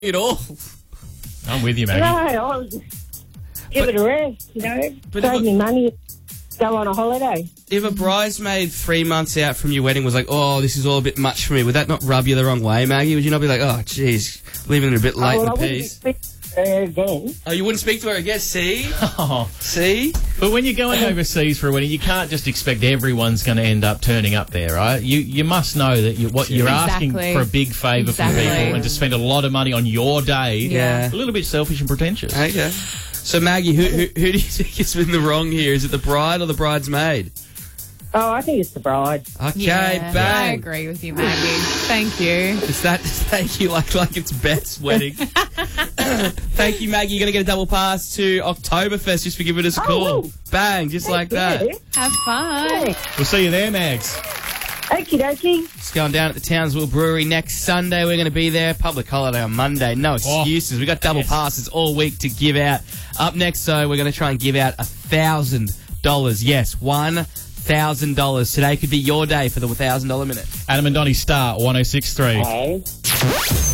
it all. I'm with you, Maggie. No, I was give it a rest, Save me money, go on a holiday. If a bridesmaid 3 months out from your wedding was like, oh, this is all a bit much for me, would that not rub you the wrong way, Maggie? Would you not be like, oh, geez, leaving it a bit late in the piece? Again. Oh, you wouldn't speak to her again? See? Oh. See? But when you're going overseas for a wedding, you can't just expect everyone's going to end up turning up there, right? You must know that you're asking for a big favour from people and to spend a lot of money on your day. Yeah. A little bit selfish and pretentious. Okay. So, Maggie, who do you think has been the wrong here? Is it the bride or the bridesmaid? Oh, I think it's the bride. Okay, Yeah, bang. I agree with you, Maggie. Thank you. Is that thank you like it's Beth's wedding? Thank you, Maggie. You're going to get a double pass to Oktoberfest just for giving us a call. Woo. Bang, just like that. Have fun. We'll see you there, Mags. Okie dokie. It's going down at the Townsville Brewery next Sunday. We're going to be there. Public holiday on Monday. No excuses. We've got double passes all week to give out. Up next, though, we're going to try and give out $1,000. Yes, $1,000. Today could be your day for the $1,000 minute. Adam and Donnie Star 106.3. Hey.